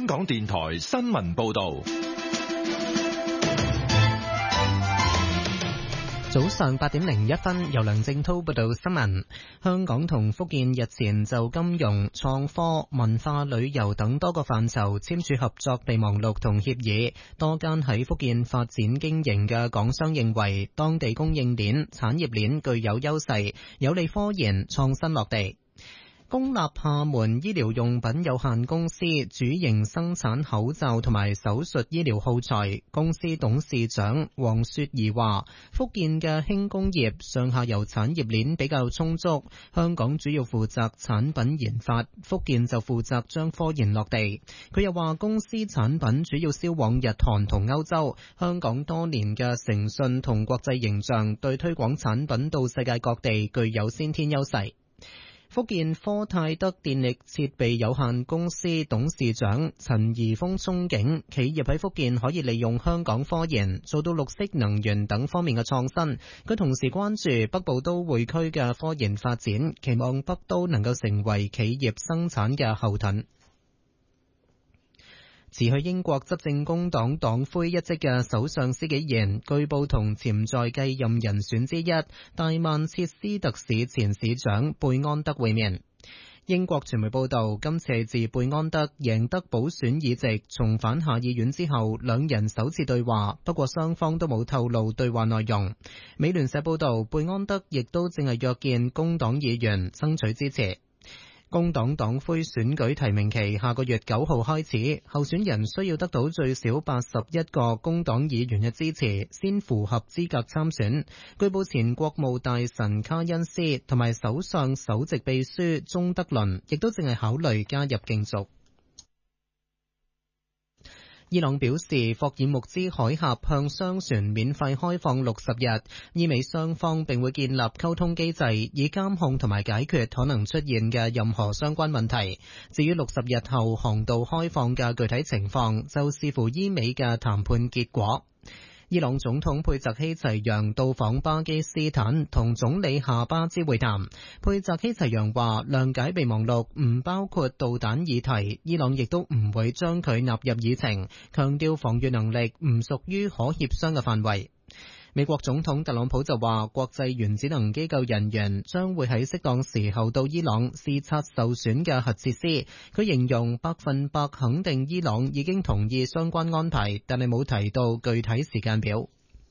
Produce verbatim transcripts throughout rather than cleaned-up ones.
香港電台新聞報道。 早上八點零一分，由梁正濤報道新聞。香港同福建日前就金融、創科、文化旅遊等多個範疇簽署合作備忘錄同協議。多間喺福建發展經營嘅港商認為，當地供應鏈、產業鏈具有優勢，有利科研創新落地。公立廈門醫療用品有限公司主營生產口罩同埋手術醫療耗材。公司董事長黃雪兒話，福建嘅輕工業上下游產業鏈比較充足，香港主要負責產品研發，福建就負責將科研落地。佢又話，公司產品主要銷往日韓同歐洲，香港多年嘅誠信同國際形象對推廣產品到世界各地具有先天優勢。福建科泰德電力設備有限公司董事長陳怡峰憧憬企業喺福建可以利用香港科研做到綠色能源等方面嘅創新。佢同時關注北部都會區嘅科研發展，期望北都能夠成為企業生產嘅後盾。辭去英國執政工黨黨魁一職嘅首相施紀賢，據報同潛在繼任人選之一大曼徹斯特市前市長貝安德會面。英國傳媒報道，今次係自貝安德贏得補選議席重返下議院之後，兩人首次對話，不過雙方都冇透露對話內容。美聯社報道，貝安德亦都正係約見工黨議員爭取支持。工黨黨魁選舉提名期下個月九號開始，候選人需要得到最少八十一個工黨議員嘅支持，先符合資格參選。據報前國務大臣卡恩斯同埋首相首席秘書鍾德倫亦都正係考慮加入競逐。伊朗表示，霍爾木茲海峽向商船免費開放六十日，意味雙方並會建立溝通機制，以監控同埋解決可能出現嘅任何相關問題。至於六十日後航道開放嘅具體情況，就視乎伊美嘅談判結果。伊朗總統佩澤希齊揚到訪巴基斯坦，同總理夏巴茲會談。佩澤希齊揚話，諒解備忘錄唔包括導彈議題，伊朗亦都唔會將佢納入議程，強調防禦能力唔屬於可協商嘅範圍。美國總統特朗普就話，國際原子能機構人員將會喺適當時候到伊朗視察受損嘅核設施。佢形容百分百肯定伊朗已經同意相關安排，但係冇提到具體時間表。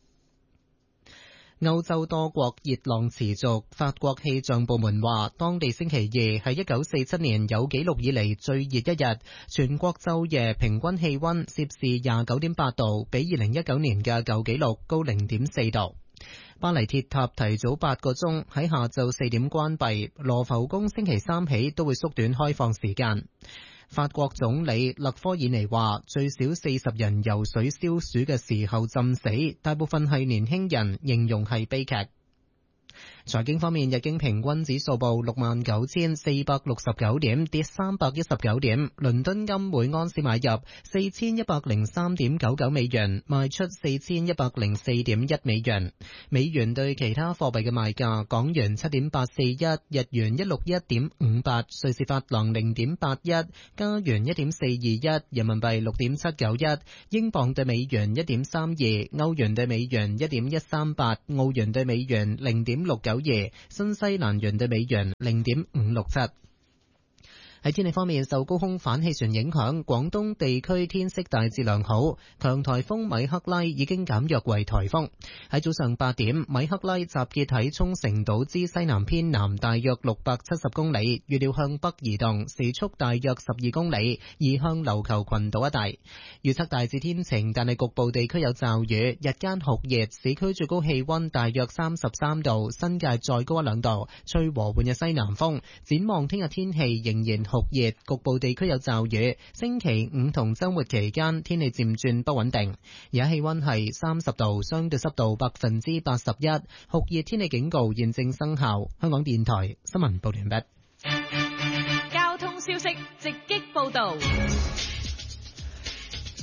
歐洲多國熱浪持續，法國氣象部門話，當地星期二係一九四七年有紀錄以嚟最熱一日，全國晝夜平均氣溫攝氏廿九點八度，比二零一九年嘅舊紀錄高零點四度。巴黎鐵塔提早八個鐘喺下晝四點關閉，羅浮宮星期三起都會縮短開放時間。法國總理勒科爾尼話，最少四十人游水消暑嘅時候浸死，大部分係年輕人，形容係悲劇。財經方面，日經平均指數報六萬九千四百六十九點，跌三百一十九點。倫敦金每安士買入四千一百零三點九九美元，賣出四千一百零四點一美元。美元對其他貨幣嘅賣價：港元七點八四一，日元一六一點五八，瑞士法郎零點八一，加元一點四二一，人民幣六點七九一，英鎊對美元一點三二，歐元對美元一點一三八，澳元對美元零點六九。新西蘭元對美元零點五六七。喺天氣方面，受高空反氣旋影響，廣東地區天色大致良好。強颱風米克拉已經減弱為颱風。喺早上八點，米克拉集結喺沖繩島之西南偏南大約六百七十公里，預料向北移動，時速大約十二公里，移向琉球群島一帶。預測大致天晴，但係局部地區有驟雨，日間酷熱，市區最高氣溫大約三十三度，新界再高一兩度，吹和緩嘅西南風。展望聽日天氣仍然酷熱，局部地區有驟雨。星期五同周末期間天氣漸轉不穩定。而家氣溫係三十度，相對濕度百分之八十一，酷熱天氣警告現正生效。香港電台新聞報完畢。 交通消息直擊報道。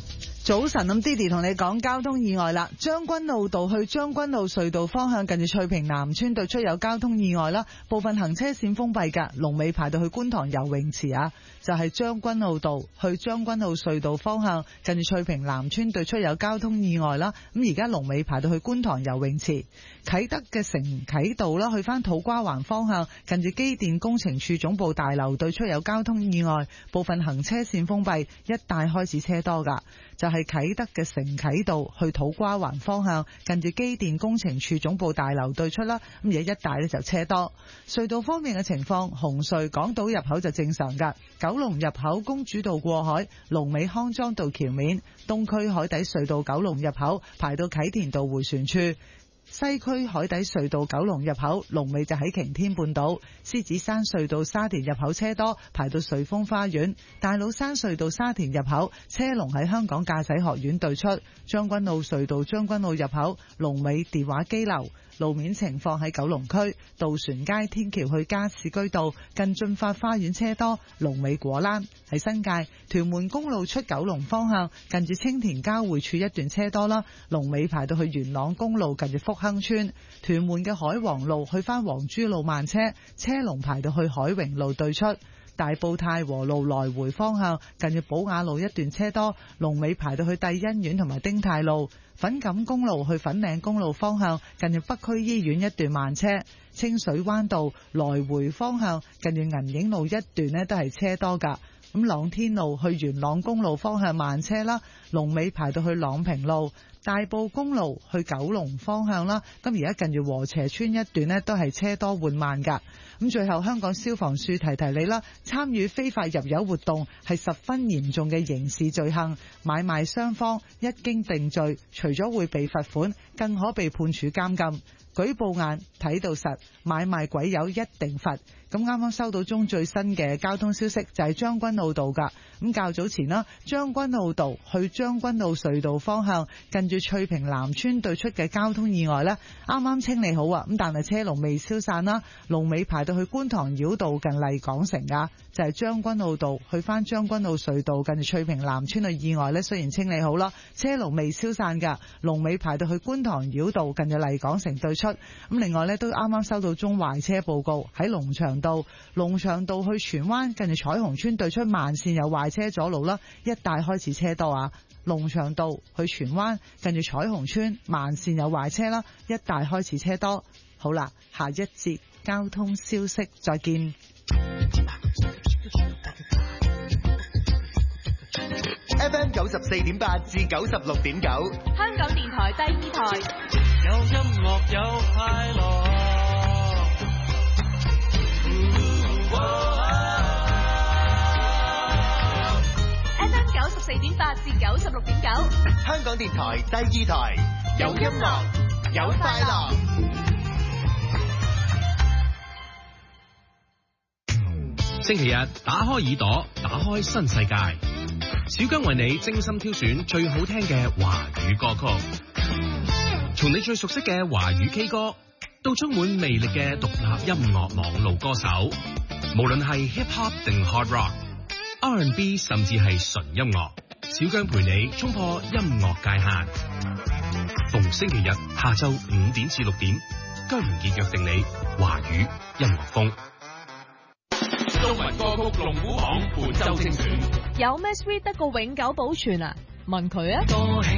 早晨，咁 Didi 同你講交通意外啦。將軍澳道去將軍澳隧道方向，近住翠屏南村對出有交通意外啦，部分行車線封閉噶，龍尾排到去觀塘游泳池啊。就係將軍澳道去將軍澳隧道方向，近住翠屏南村對出有交通意外啦。咁而家龍尾排到去觀塘游泳池。啟德嘅城啟道啦，去翻土瓜灣方向，近住機電工程處總部大樓對出有交通意外，部分行車線封閉，一帶開始車多噶。就係啟德嘅城啟道去土瓜灣方向，近住機電工程處總部大樓對出啦。咁而家一帶呢就車多。隧道方面嘅情況，紅隧港島入口就正常噶，九龍入口公主道過海，龍尾康莊道橋面，東區海底隧道九龍入口排到啟田道迴旋處。西區海底隧道九龍入口龍尾就喺擎天半島，獅子山隧道沙田入口車多，排到瑞豐花園，大老山隧道沙田入口車龍喺香港駕駛學院對出，將軍澳隧道將軍澳入口龍尾電話機樓。路面情況喺九龍區渡船街天橋去加士居道近駿發花園車多，龍尾果欄。喺新界屯門公路出九龍方向近住青田交匯處一段車多啦，龍尾排到去元朗公路近住福亨村。屯門嘅海皇路去翻黃珠路慢車，車龍排到去海榮路對出。大埔太和路來回方向近住寶雅路一段車多，龍尾排到去帝欣苑同埋丁太路。粉錦公路去粉嶺公路方向近住北區醫院一段慢車。清水灣道來回方向近住銀影路一段呢都係車多噶。咁朗天路去元朗公路方向慢車啦，龍尾排到去朗平路。大埔公路去九龍方向啦，咁而家近住禾輋村一段呢都係車多緩慢噶。咁最後香港消防處提提你啦，參與非法入油活動係十分嚴重嘅刑事罪行，買賣雙方一經定罪，除咗會被罰款，更可被判處監禁。舉報眼睇到實，買賣鬼友一定罰。咁啱啱收到中最新嘅交通消息，就係將軍澳道噶。咁較早前啦，將軍澳道去將軍澳隧道方向，近住翠屏南村對出嘅交通意外呢，啱啱清理好啊。咁但係車龍未消散啦，龍尾排到去觀塘繞道近麗港城噶。就係將軍澳道去翻將軍澳隧道近住翠屏南村嘅意外呢，雖然清理好啦，車龍未消散噶，龍尾排到去觀塘繞道近住麗港城對出。咁另外呢，都啱啱收到中壞車報告，喺龍翔道龍翔道去荃灣近住彩虹村對出慢線有壞車阻路啦，一帶開始車多啊。龍翔道去荃灣近住彩虹村慢線有壞車啦，一帶開始車多。好啦，下一節交通消息再見。 F M 九十四點八至九十六點九， 香港電台第二台。 有音樂有快樂。 F M 九十四點八至九十六點九， 香港電台第二台，有音樂有快樂。 星期日打開耳朵，打開新世界。小姜為你精心挑選最好聽嘅華語歌曲，從你最熟悉嘅華語 K 歌，到充滿魅力嘅獨立音樂網路歌手，無論係 hip hop 定 hard rock、R and B 甚至係純音樂，小姜陪你衝破音樂界限。逢星期日下晝五點至六點，姜元傑約定你華語音樂風。中文歌曲龍虎榜本周精選， 有咩 sweet 得過永久保存啊？問佢啊！